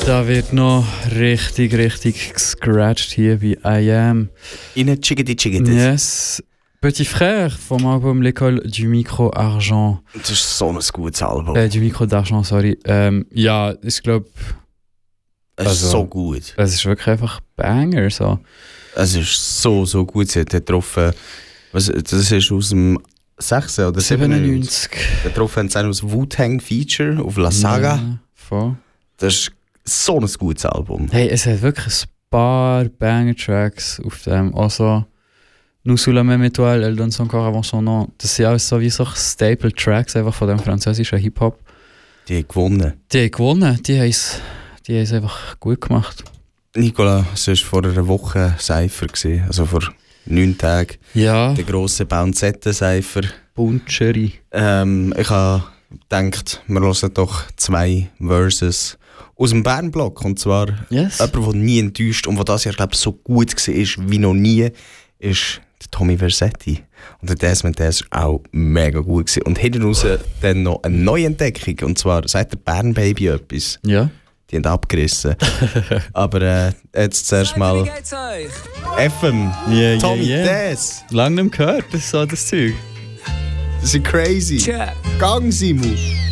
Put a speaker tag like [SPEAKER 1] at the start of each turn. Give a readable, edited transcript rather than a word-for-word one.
[SPEAKER 1] Da wird noch richtig gescratcht hier bei I Am.
[SPEAKER 2] In a Chickity.
[SPEAKER 1] Yes. Petit Frère vom Album L'école du Micro Argent.
[SPEAKER 2] Das ist so ein gutes Album.
[SPEAKER 1] Du Micro d'Argent, sorry. Ja, ich glaube...
[SPEAKER 2] Es ist so gut.
[SPEAKER 1] Es ist wirklich einfach Banger. So.
[SPEAKER 2] Es ist so gut. Sie hat getroffen... Das ist aus dem 6. oder 97. Getroffen haben aus Wu-Tang Feature auf La Saga.
[SPEAKER 1] Ja, voll.
[SPEAKER 2] Das ist so ein gutes Album.
[SPEAKER 1] Hey, es hat wirklich ein paar Banger-Tracks auf dem. Also, Nous sous la même étoile, elle donne son corps avant son nom. Das sind alles so wie so Staple-Tracks einfach von dem französischen Hip-Hop.
[SPEAKER 2] Die haben gewonnen.
[SPEAKER 1] Die haben es einfach gut gemacht.
[SPEAKER 2] Nicola, es war vor einer Woche Cypher, also vor 9 Tagen.
[SPEAKER 1] Ja.
[SPEAKER 2] Der grosse Bouncetten-Cypher.
[SPEAKER 1] Buncheri.
[SPEAKER 2] Ich habe gedacht, wir hören doch 2 Verses aus dem Bern-Block. Und zwar
[SPEAKER 1] yes.
[SPEAKER 2] Jemand, der nie enttäuscht und der das Jahr, glaube ich, so gut war wie noch nie, ist der Tommy Versetti. Und der Desmond ist auch mega gut gewesen. Und hinten raus dann noch eine neue Entdeckung. Und zwar sagt der Bern Baby etwas.
[SPEAKER 1] Ja.
[SPEAKER 2] Die haben abgerissen. Aber jetzt zuerst mal FM.
[SPEAKER 1] Yeah,
[SPEAKER 2] Tommy
[SPEAKER 1] Des. Lang nicht gehört, das ist so das Zeug.
[SPEAKER 2] Das ist crazy. Gang, Simu.